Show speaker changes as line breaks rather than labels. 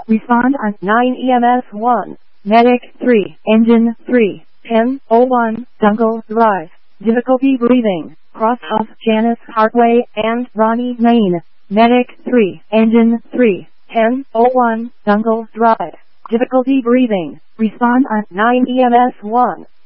Respond on 9 EMS 1. Medic 3. Engine 3. 1001. Dungle Drive. Difficulty breathing. Cross off Janice Hartway and Ronnie Main. Medic 3. Engine 3. 1001. Dungle Drive. Difficulty breathing. Respond on 9 EMS 1.